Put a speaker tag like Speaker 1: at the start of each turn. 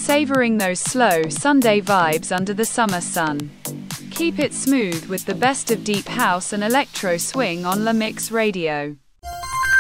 Speaker 1: savoring those slow, Sunday vibes under the summer sun. Keep it smooth with the best of deep house and electro swing on La Mix Radio.